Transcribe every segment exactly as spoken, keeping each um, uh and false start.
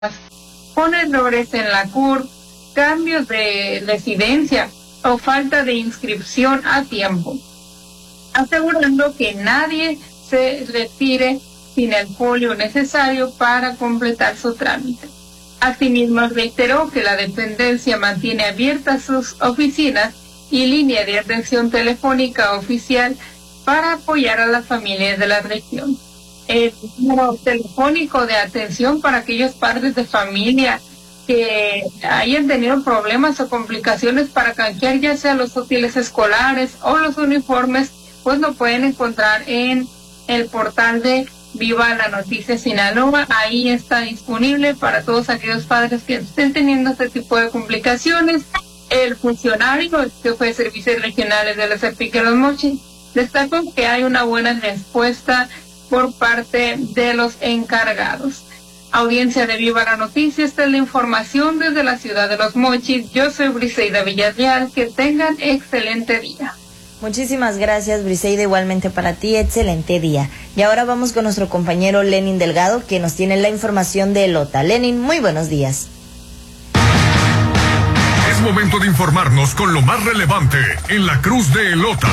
con errores en la C U R, cambios de residencia o falta de inscripción a tiempo, asegurando que nadie se retire sin el folio necesario para completar su trámite. Asimismo, reiteró que la dependencia mantiene abiertas sus oficinas y línea de atención telefónica oficial para apoyar a las familias de la región. El número telefónico de atención para aquellos padres de familia que hayan tenido problemas o complicaciones para canjear ya sea los útiles escolares o los uniformes, pues lo pueden encontrar en el portal de Viva la Noticia Sinaloa. Ahí está disponible para todos aquellos padres que estén teniendo este tipo de complicaciones. El funcionario, el jefe de servicios regionales de la CEPIC de Los Mochis, destacó que hay una buena respuesta por parte de los encargados. Audiencia de Viva la Noticia, esta es la información desde la ciudad de Los Mochis. Yo soy Briseida Villarreal, que tengan excelente día. Muchísimas gracias, Briseida, igualmente para ti, excelente día. Y ahora vamos con nuestro compañero Lenin Delgado, que nos tiene la información de Elota. Lenin, muy buenos días. Es momento de informarnos con lo más relevante en la Cruz de Elota.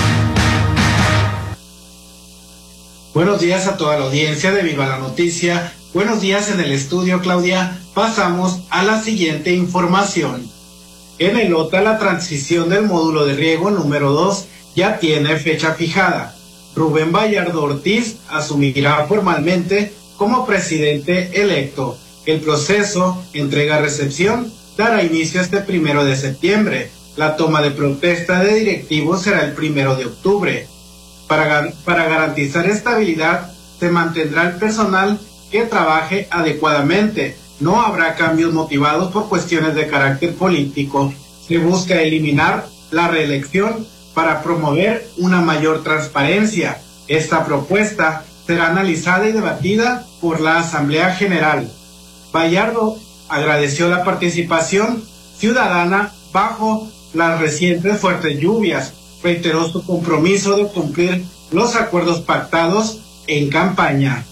Buenos días a toda la audiencia de Viva la Noticia. Buenos días en el estudio, Claudia. Pasamos a la siguiente información. En Elota, la transición del módulo de riego número dos ya tiene fecha fijada. Rubén Vallardo Ortiz asumirá formalmente como presidente electo. El proceso entrega-recepción dará inicio este primero de septiembre. La toma de protesta de directivos será el primero de octubre. Para, para garantizar estabilidad, se mantendrá el personal que trabaje adecuadamente. No habrá cambios motivados por cuestiones de carácter político. Se busca eliminar la reelección para promover una mayor transparencia. Esta propuesta será analizada y debatida por la Asamblea General. Vallardo agradeció la participación ciudadana bajo las recientes fuertes lluvias. Reiteró su compromiso de cumplir los acuerdos pactados en campaña.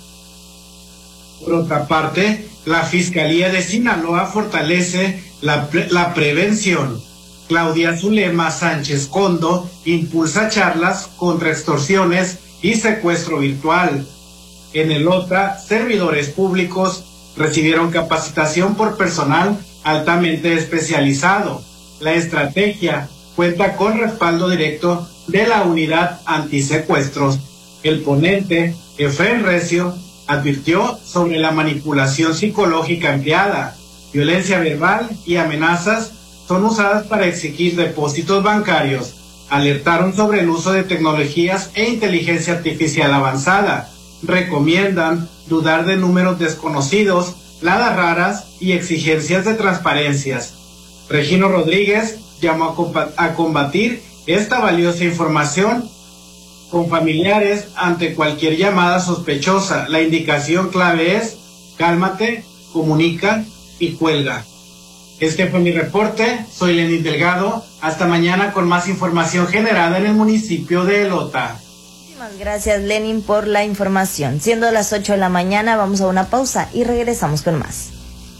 Por otra parte, la Fiscalía de Sinaloa fortalece la, pre la prevención. Claudia Zulema Sánchez Condo impulsa charlas contra extorsiones y secuestro virtual. En Elota, servidores públicos recibieron capacitación por personal altamente especializado. La estrategia cuenta con respaldo directo de la unidad antisecuestros. El ponente, Efraín Recio, advirtió sobre la manipulación psicológica empleada. Violencia verbal y amenazas son usadas para exigir depósitos bancarios. Alertaron sobre el uso de tecnologías e inteligencia artificial avanzada. Recomiendan dudar de números desconocidos, ladas raras y exigencias de transparencias. Regino Rodríguez llamó a combatir esta valiosa información con familiares ante cualquier llamada sospechosa. La indicación clave es: cálmate, comunica y cuelga. Este fue mi reporte. Soy Lenin Delgado. Hasta mañana con más información generada en el municipio de Elota. Muchísimas gracias, Lenin, por la información. Siendo las ocho de la mañana, vamos a una pausa y regresamos con más.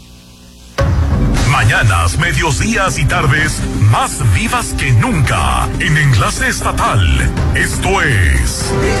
Mañanas, medios días y tardes más vivas que nunca en Enlace Estatal. Esto es